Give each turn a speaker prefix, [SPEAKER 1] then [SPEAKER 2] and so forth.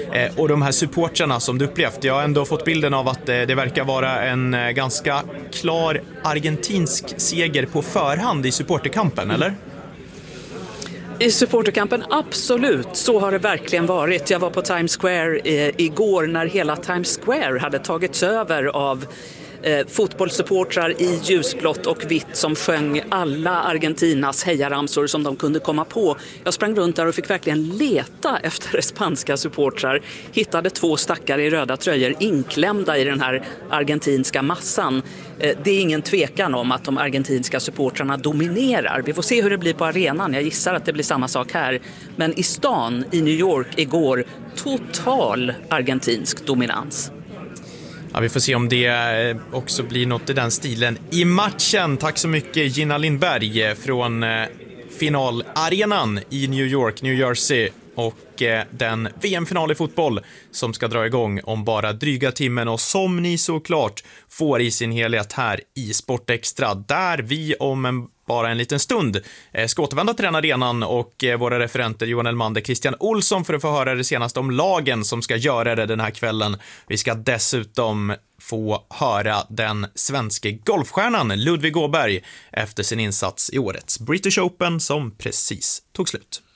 [SPEAKER 1] Och de här supportrarna som du upplevt, jag har ändå fått bilden av att det verkar vara en ganska klar argentinsk seger på förhand i supporterkampen, eller?
[SPEAKER 2] I supporterkampen, absolut. Så har det verkligen varit. Jag var på Times Square igår när hela Times Square hade tagits över av fotbollssupportrar i ljusblått och vitt som sjöng alla Argentinas hejaramsor som de kunde komma på. Jag sprang runt där och fick verkligen leta efter spanska supportrar. Hittade 2 stackare i röda tröjor inklämda i den här argentinska massan. Det är ingen tvekan om att de argentinska supportrarna dominerar. Vi får se hur det blir på arenan. Jag gissar att det blir samma sak här. Men i stan, i New York igår, total argentinsk dominans.
[SPEAKER 1] Ja, vi får se om det också blir något i den stilen i matchen. Tack så mycket Gina Lindberg från finalarenan i New York, New Jersey, och den VM-final i fotboll som ska dra igång om bara dryga timmen och som ni såklart får i sin helhet här i Sportextra, där vi om bara en liten stund ska återvända till den arenan och våra referenter Johan Elmander, Christian Olsson för att få höra det senaste om lagen som ska göra det den här kvällen. Vi ska dessutom få höra den svenska golfstjärnan Ludvig Åberg efter sin insats i årets British Open som precis tog slut.